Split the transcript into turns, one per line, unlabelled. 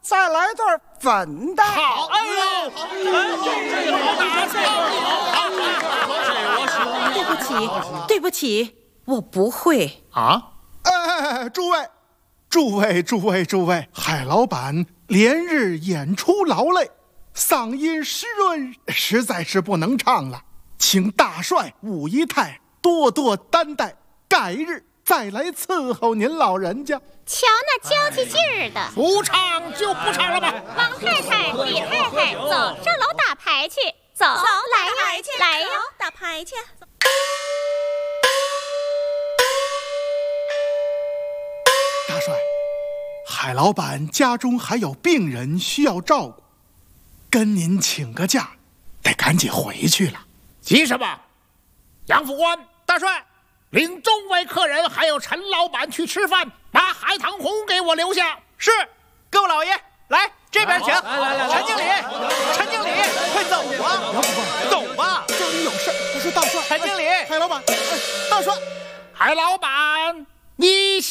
再来段粉的。
好，哎呦，
对不起，我不会
啊！
哎，诸位，海老板连日演出劳累，嗓音湿润，实在是不能唱了，请大帅武姨太多多担待，改日再来伺候您老人家。
瞧那娇气劲儿的，
不唱就不唱了吧。
王太太、李太太，走，上楼打牌去。走，来呀，来呀，打牌去。
大帅，海老板家中还有病人需要照顾，跟您请个假，得赶紧回去了。
急什么？杨副官，大帅，领众位客人还有陈老板去吃饭，把海棠红给我留下。
是，各位老爷，来这边请。来，陈经理，快走啊！走吧，
这里有事。我说大帅，
陈经理，
海老板，大帅，
海老板，你